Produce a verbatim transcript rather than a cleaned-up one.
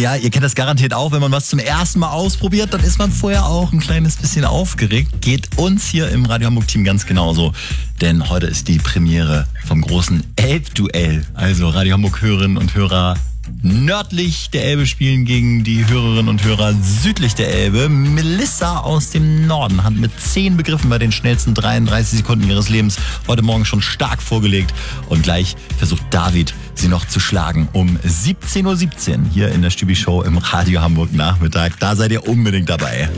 Ja, ihr kennt das garantiert auch, wenn man was zum ersten Mal ausprobiert, dann ist man vorher auch ein kleines bisschen aufgeregt. Geht uns hier im Radio Hamburg-Team ganz genauso. Denn heute ist die Premiere vom großen Elbduell. Also Radio Hamburg-Hörerinnen und Hörer nördlich der Elbe spielen gegen die Hörerinnen und Hörer südlich der Elbe. Melissa aus dem Norden hat mit zehn Begriffen bei den schnellsten dreiunddreißig Sekunden ihres Lebens heute Morgen schon stark vorgelegt. Und gleich versucht David, sie noch zu schlagen um siebzehn Uhr siebzehn hier in der Stübi Show im Radio Hamburg Nachmittag. Da seid ihr unbedingt dabei.